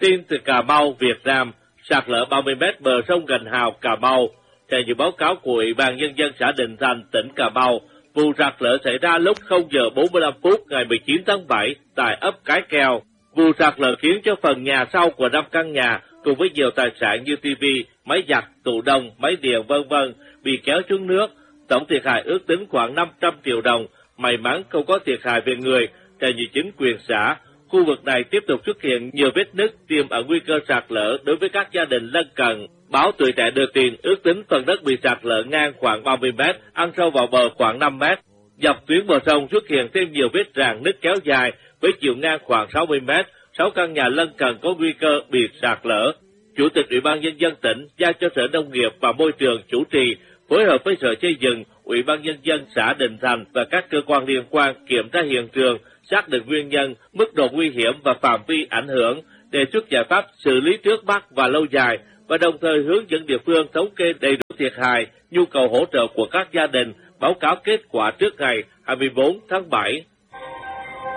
Tin từ Cà Mau, Việt Nam, sạt lở 30 mét bờ sông Gành Hào, Cà Mau. Theo như báo cáo của Ủy ban Nhân dân xã Định Thành, tỉnh Cà Mau, vụ sạt lở xảy ra lúc 0 giờ 45 phút ngày 19 tháng 7 tại ấp Cái Keo. Vụ sạt lở khiến cho phần nhà sau của 5 căn nhà cùng với nhiều tài sản như tivi, máy giặt, tủ đông, máy điện v.v. bị kéo xuống nước. Tổng thiệt hại ước tính khoảng 500 triệu đồng. May mắn không có thiệt hại về người. Theo như chính quyền xã, khu vực này tiếp tục xuất hiện nhiều vết nứt tiềm ẩn nguy cơ sạt lở đối với các gia đình lân cận. Báo Tuổi Trẻ đưa tin ước tính phần đất bị sạt lở ngang khoảng 30 mét, ăn sâu vào bờ khoảng 5 mét. Dọc tuyến bờ sông xuất hiện thêm nhiều vết rạn nứt kéo dài với chiều ngang khoảng 60 mét. 6 căn nhà lân cận có nguy cơ bị sạt lở. Chủ tịch Ủy ban Nhân dân tỉnh giao cho Sở Nông nghiệp và Môi trường chủ trì, phối hợp với Sở Xây dựng, Ủy ban Nhân dân xã Định Thành và các cơ quan liên quan kiểm tra hiện trường, xác định nguyên nhân, mức độ nguy hiểm và phạm vi ảnh hưởng, đề xuất giải pháp xử lý trước mắt và lâu dài, và đồng thời hướng dẫn địa phương thống kê đầy đủ thiệt hại, nhu cầu hỗ trợ của các gia đình, báo cáo kết quả trước ngày 24 tháng 7.